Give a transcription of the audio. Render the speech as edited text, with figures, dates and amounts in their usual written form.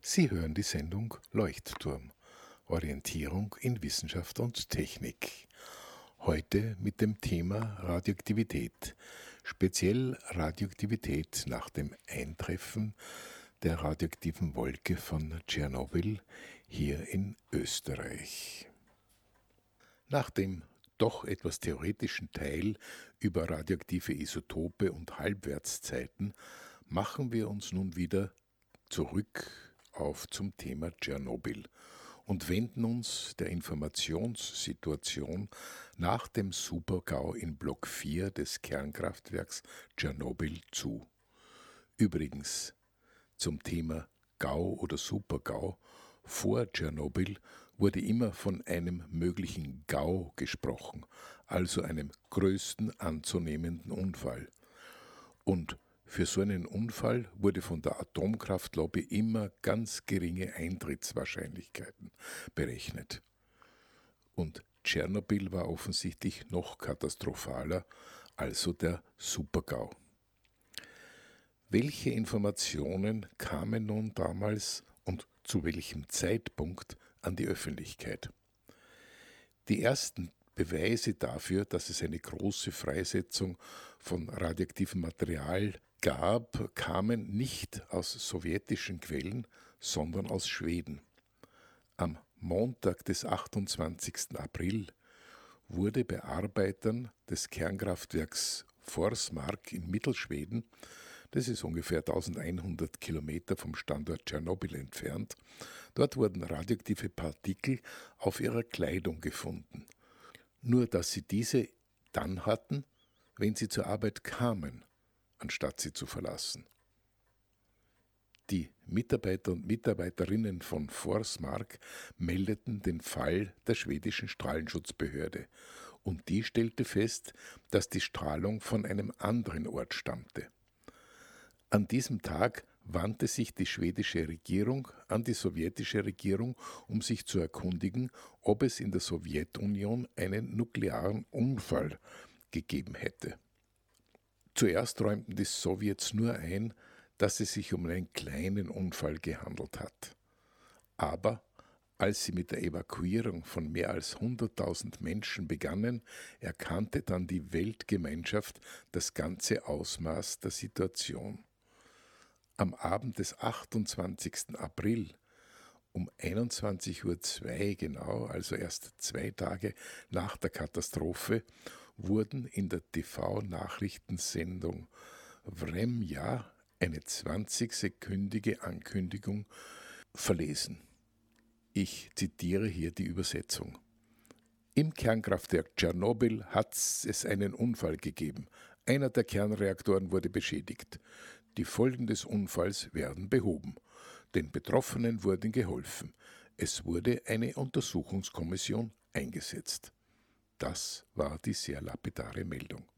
Sie hören die Sendung Leuchtturm. Orientierung in Wissenschaft und Technik. Heute mit dem Thema Radioaktivität. Speziell Radioaktivität nach dem Eintreffen der radioaktiven Wolke von Tschernobyl hier in Österreich. Nach dem doch etwas theoretischen Teil über radioaktive Isotope und Halbwertszeiten machen wir uns nun wieder zurück zum Thema Tschernobyl und wenden uns der Informationssituation nach dem Super-GAU in Block 4 des Kernkraftwerks Tschernobyl zu. Übrigens, zum Thema GAU oder Super-GAU vor Tschernobyl wurde immer von einem möglichen GAU gesprochen, also einem größten anzunehmenden Unfall. Und für so einen Unfall wurde von der Atomkraftlobby immer ganz geringe Eintrittswahrscheinlichkeiten berechnet. Und Tschernobyl war offensichtlich noch katastrophaler, also der Super-GAU. Welche Informationen kamen nun damals und zu welchem Zeitpunkt an die Öffentlichkeit? Die ersten Beweise dafür, dass es eine große Freisetzung von radioaktivem Material gab, kamen nicht aus sowjetischen Quellen, sondern aus Schweden. Am Montag des 28. April wurde bei Arbeitern des Kernkraftwerks Forsmark in Mittelschweden, das ist ungefähr 1100 Kilometer vom Standort Tschernobyl entfernt, dort wurden radioaktive Partikel auf ihrer Kleidung gefunden. Nur dass sie diese dann hatten, wenn sie zur Arbeit kamen, anstatt sie zu verlassen. Die Mitarbeiter und Mitarbeiterinnen von Forsmark meldeten den Fall der schwedischen Strahlenschutzbehörde und die stellte fest, dass die Strahlung von einem anderen Ort stammte. An diesem Tag wandte sich die schwedische Regierung an die sowjetische Regierung, um sich zu erkundigen, ob es in der Sowjetunion einen nuklearen Unfall gegeben hätte. Zuerst räumten die Sowjets nur ein, dass es sich um einen kleinen Unfall gehandelt hat. Aber als sie mit der Evakuierung von mehr als 100.000 Menschen begannen, erkannte dann die Weltgemeinschaft das ganze Ausmaß der Situation. Am Abend des 28. April um 21:02 Uhr genau, also erst 2 Tage nach der Katastrophe, wurden in der TV-Nachrichtensendung Vremja eine 20-sekündige Ankündigung verlesen. Ich zitiere hier die Übersetzung. Im Kernkraftwerk Tschernobyl hat es einen Unfall gegeben. Einer der Kernreaktoren wurde beschädigt. Die Folgen des Unfalls werden behoben. Den Betroffenen wurden geholfen. Es wurde eine Untersuchungskommission eingesetzt. Das war die sehr lapidare Meldung.